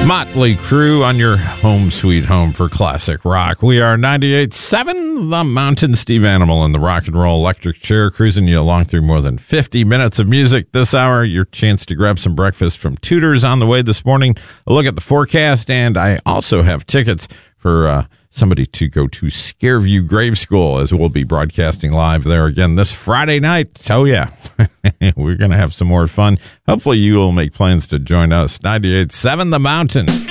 Motley Crue on your home sweet home for classic rock. We are 98.7 The Mountain. Steve Animal in the Rock and Roll Electric Chair, cruising you along through more than 50 minutes of music this hour. Your chance to grab some breakfast from Tudor's on the way this morning. A look at the forecast, and I also have tickets for somebody to go to Scareview Grave School, as we'll be broadcasting live there again this Friday night. So yeah, we're going to have some more fun. Hopefully you will make plans to join us. 98.7 The Mountain.